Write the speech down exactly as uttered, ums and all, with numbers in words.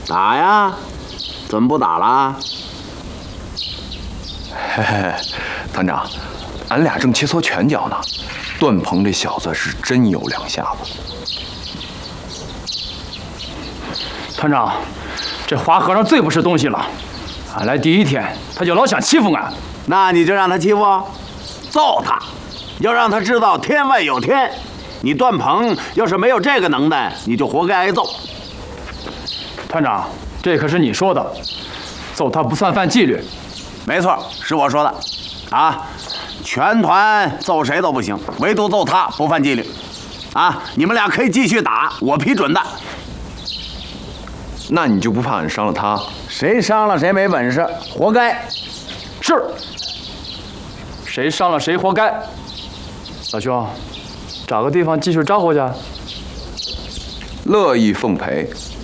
打呀，怎么不打了？ 嘿嘿，团长，俺俩正切磋拳脚呢。段鹏这小子是真有两下子。 团长，这花和尚最不是东西了。俺来第一天，他就老想欺负俺。 那你就让他欺负，揍他，要让他知道天外有天。你段鹏要是没有这个能耐，你就活该挨揍。 团长，这可是你说的，揍他不算犯纪律。 没错，是我说的。啊，全团揍谁都不行，唯独揍他不犯纪律。啊，你们俩可以继续打，我批准的。 那你就不怕俺伤了他？ 谁伤了谁没本事，活该。 是。谁伤了谁活该。老兄，找个地方继续招呼去。 乐意奉陪。